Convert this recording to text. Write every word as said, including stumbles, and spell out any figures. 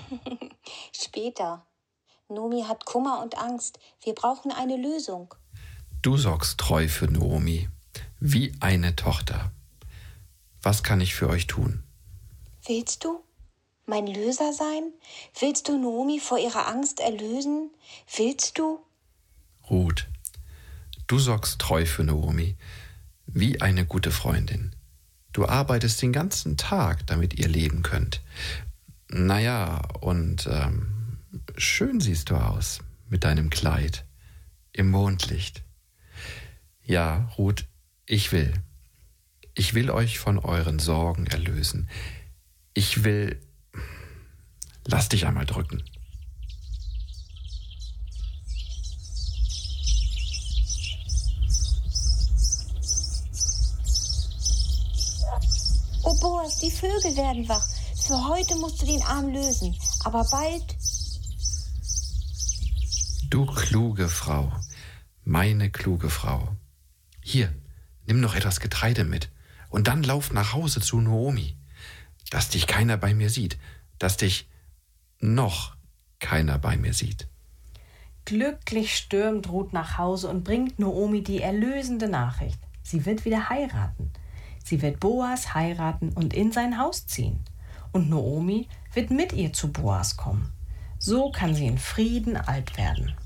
Später. Nomi hat Kummer und Angst. Wir brauchen eine Lösung. Du sorgst treu für Noomi, wie eine Tochter. Was kann ich für euch tun? Willst du mein Löser sein? Willst du Noomi vor ihrer Angst erlösen? Willst du? Ruth, du sorgst treu für Noomi, wie eine gute Freundin. Du arbeitest den ganzen Tag, damit ihr leben könnt. Naja, und ähm, schön siehst du aus mit deinem Kleid im Mondlicht. Ja, Ruth, ich will. Ich will euch von euren Sorgen erlösen. Ich will... Lass dich einmal drücken. Oh Boas, die Vögel werden wach. Für heute musst du den Arm lösen. Aber bald... Du kluge Frau, meine kluge Frau. Hier, nimm noch etwas Getreide mit und dann lauf nach Hause zu Noomi. Dass dich keiner bei mir sieht, dass dich noch keiner bei mir sieht. Glücklich stürmt Ruth nach Hause und bringt Noomi die erlösende Nachricht. Sie wird wieder heiraten. Sie wird Boas heiraten und in sein Haus ziehen. Und Noomi wird mit ihr zu Boas kommen. So kann sie in Frieden alt werden.